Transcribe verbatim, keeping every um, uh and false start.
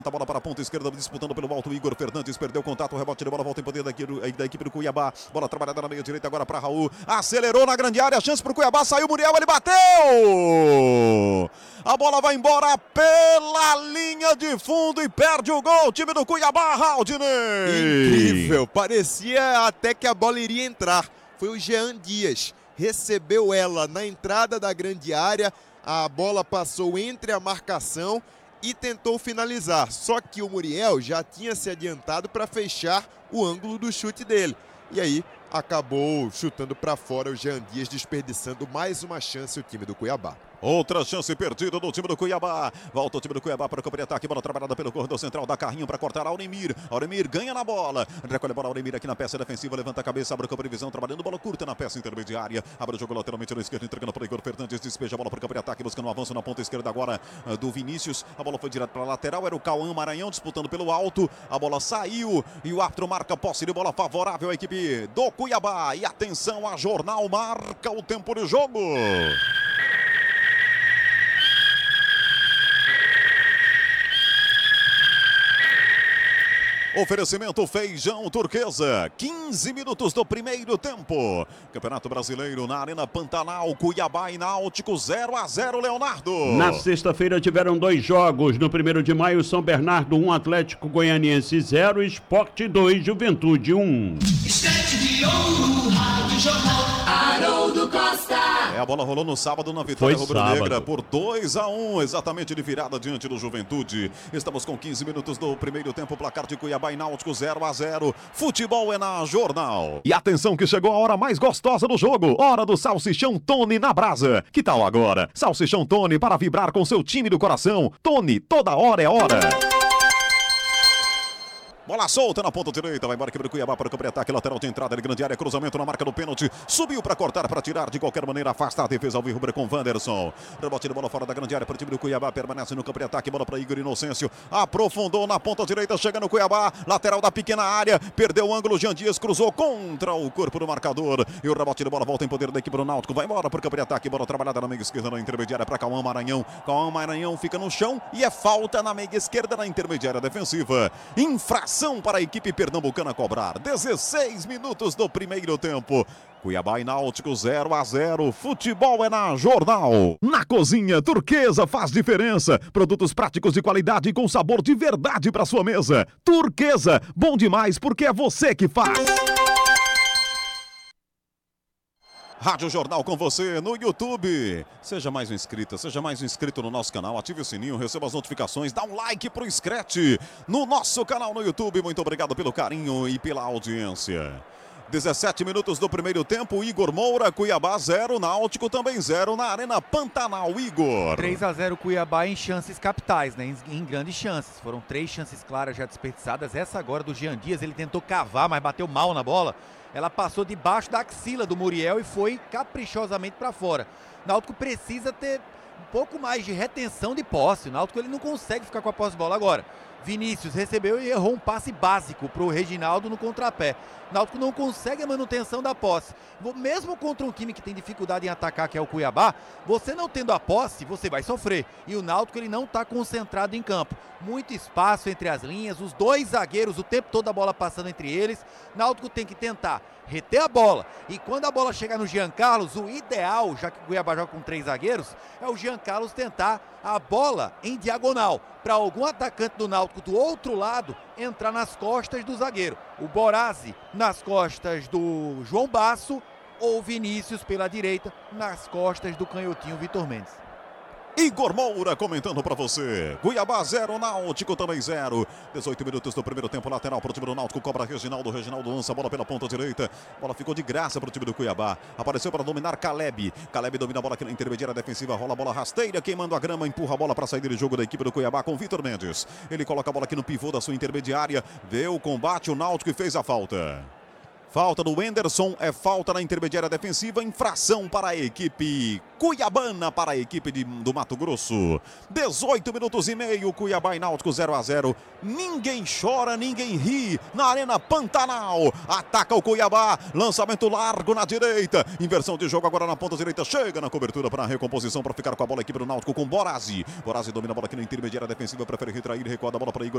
A bola para a ponta esquerda, disputando pelo alto. Igor Fernandes perdeu o contato, o rebote de bola volta em poder da equipe, da equipe do Cuiabá. Bola trabalhada na meia direita agora para Raul. Acelerou na grande área, chance para o Cuiabá. Saiu o Muriel, ele bateu! A bola vai embora pela linha de fundo e perde o gol. O time do Cuiabá, Haldinei. Incrível, parecia até que a bola iria entrar. Foi o Jean Dias, recebeu ela na entrada da grande área. A bola passou entre a marcação e tentou finalizar, só que o Muriel já tinha se adiantado para fechar o ângulo do chute dele. E aí acabou chutando para fora o Jean Dias, desperdiçando mais uma chance o time do Cuiabá. Outra chance perdida do time do Cuiabá. Volta o time do Cuiabá para o campo de ataque. Bola trabalhada pelo corredor central. Dá carrinho para cortar Auremir. Auremir ganha na bola. Recolhe a bola Auremir aqui na peça defensiva. Levanta a cabeça, abre o campo de visão. Trabalhando bola curta na peça intermediária. Abre o jogo lateralmente na esquerda. Entregando para Igor Fernandes. Despeja a bola para o campo de ataque. Buscando um avanço na ponta esquerda agora do Vinícius. A bola foi direto para a lateral. Era o Cauã Maranhão disputando pelo alto. A bola saiu. E o árbitro marca posse de bola favorável à equipe do Cuiabá. E atenção, a Jornal marca o tempo de jogo. Oferecimento Feijão Turquesa, quinze minutos do primeiro tempo. Campeonato Brasileiro na Arena Pantanal, Cuiabá e Náutico zero a zero, Leonardo. Na sexta-feira tiveram dois jogos. No primeiro de maio, São Bernardo um, Atlético Goianiense zero, Sport dois, Juventude um. Estante de ouro, Rádio Jornal, Haroldo Costa. É, a bola rolou no sábado na vitória rubro-negra sábado. por dois a um, exatamente de virada diante do Juventude. Estamos com quinze minutos do primeiro tempo, placar de Cuiabá e Náutico zero a zero. Futebol é na Jornal. E atenção que chegou a hora mais gostosa do jogo, hora do Salsichão Tony na brasa. Que tal agora? Salsichão Tony para vibrar com seu time do coração. Tony, toda hora é hora. Bola solta na ponta direita, vai embora aqui para o Cuiabá para o campo de ataque, lateral de entrada, de grande área, cruzamento na marca do pênalti, subiu para cortar, para tirar, de qualquer maneira afasta a defesa ao rubro com Wanderson. Rebote de bola fora da grande área para o time do Cuiabá, permanece no campo de ataque, bola para Igor Inocêncio, aprofundou na ponta direita, chega no Cuiabá, lateral da pequena área, perdeu o ângulo, Jean Dias cruzou contra o corpo do marcador, e o rebote de bola volta em poder da equipe do Náutico, vai embora para o campo de ataque, bola trabalhada na meia esquerda, na intermediária para Cauã Maranhão, Cauã Maranhão fica no chão e é falta na meia esquerda, na intermediária defensiva, infração para a equipe pernambucana cobrar. dezesseis minutos do primeiro tempo. Cuiabá e Náutico zero a zero. Futebol é na Jornal. Na cozinha, Turquesa faz diferença. Produtos práticos de qualidade e com sabor de verdade para sua mesa. Turquesa, bom demais porque é você que faz. Rádio Jornal com você no YouTube. Seja mais um inscrito, seja mais um inscrito no nosso canal. Ative o sininho, receba as notificações. Dá um like pro Scratch no nosso canal no YouTube. Muito obrigado pelo carinho e pela audiência. dezessete minutos do primeiro tempo. Igor Moura, Cuiabá zero, Náutico também zero na Arena Pantanal. Igor. três a zero Cuiabá em chances capitais, né? Em, em grandes chances. Foram três chances claras já desperdiçadas. Essa agora do Jean Dias, ele tentou cavar, mas bateu mal na bola. Ela passou debaixo da axila do Muriel e foi caprichosamente para fora. O Náutico precisa ter um pouco mais de retenção de posse. O Náutico ele não consegue ficar com a posse de bola agora. Vinícius recebeu e errou um passe básico para o Reginaldo no contrapé. O Náutico não consegue a manutenção da posse. Mesmo contra um time que tem dificuldade em atacar, que é o Cuiabá, você não tendo a posse, você vai sofrer. E o Náutico ele não está concentrado em campo. Muito espaço entre as linhas, os dois zagueiros, o tempo todo a bola passando entre eles. O Náutico tem que tentar reter a bola. E quando a bola chegar no Jean Carlos, o ideal, já que o Cuiabá joga com três zagueiros, é o Jean Carlos tentar a bola em diagonal, para algum atacante do Náutico do outro lado entrar nas costas do zagueiro. O Borazzi nas costas do João Basso ou o Vinícius pela direita nas costas do canhotinho Vitor Mendes. Igor Moura comentando para você. Cuiabá zero, Náutico também zero. dezoito minutos do primeiro tempo, lateral para o time do Náutico. Cobra Reginaldo. Reginaldo lança a bola pela ponta direita. Bola ficou de graça para o time do Cuiabá. Apareceu para dominar Caleb. Caleb domina a bola aqui na intermediária defensiva. Rola a bola rasteira, queimando a grama. Empurra a bola para sair de jogo da equipe do Cuiabá com Vitor Mendes. Ele coloca a bola aqui no pivô da sua intermediária. Vê o combate, o Náutico e fez a falta. Falta do Wenderson, é falta na intermediária defensiva, infração para a equipe cuiabana, para a equipe de, do Mato Grosso. dezoito minutos e meio, Cuiabá e Náutico zero a zero. Ninguém chora, ninguém ri na Arena Pantanal. Ataca o Cuiabá, lançamento largo na direita. Inversão de jogo agora na ponta direita, chega na cobertura para a recomposição, para ficar com a bola a equipe do Náutico com Borazzi. Borazzi domina a bola aqui na intermediária defensiva, prefere retrair, recuada a bola para Igor